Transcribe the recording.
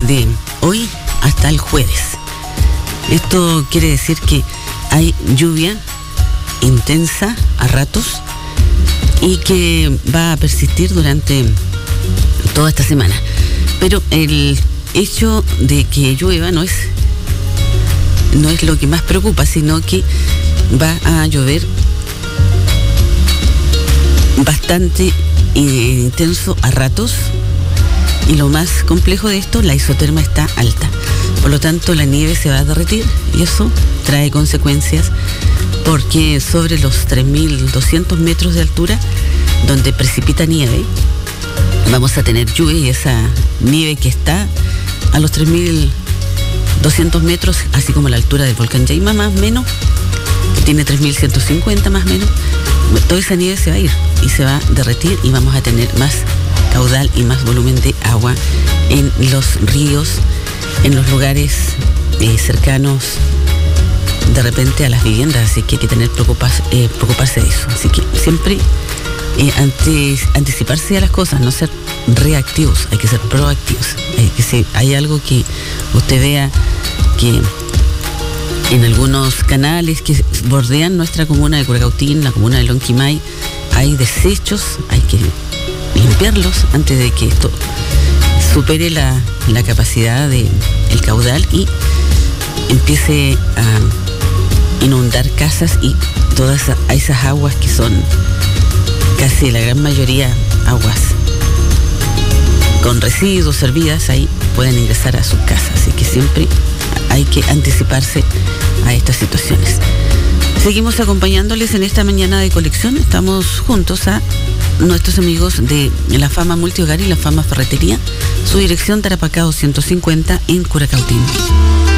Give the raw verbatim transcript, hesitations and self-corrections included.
desde hoy hasta el jueves. Esto quiere decir que hay lluvia intensa a ratos y que va a persistir durante toda esta semana. Pero el hecho de que llueva no es, no es lo que más preocupa, sino que va a llover bastante eh, intenso a ratos, y lo más complejo de esto, la isoterma está alta, por lo tanto la nieve se va a derretir y eso trae consecuencias, porque sobre los tres mil doscientos metros de altura, donde precipita nieve, vamos a tener lluvia, y esa nieve que está a los tres mil doscientos metros, así como la altura del volcán Yaima más o menos, que tiene tres mil ciento cincuenta más o menos, toda esa nieve se va a ir y se va a derretir y vamos a tener más caudal y más volumen de agua en los ríos, en los lugares eh, cercanos de repente a las viviendas, así que hay que tener preocupas, eh, preocuparse de eso. Así que siempre eh, antes, anticiparse a las cosas, no ser reactivos, hay que ser proactivos. Hay que si hay algo que usted vea que en algunos canales que bordean nuestra comuna de Curacautín, la comuna de Lonquimay, hay desechos, hay que limpiarlos antes de que esto supere la, la capacidad del caudal y empiece a inundar casas y todas esas aguas que son casi la gran mayoría aguas con residuos servidas, ahí pueden ingresar a sus casas. Así que siempre hay que anticiparse a estas situaciones. Seguimos acompañándoles en esta mañana de colección. Estamos juntos a nuestros amigos de la Fama Multihogar y la Fama Ferretería, su dirección Tarapacá doscientos cincuenta en Curacautín.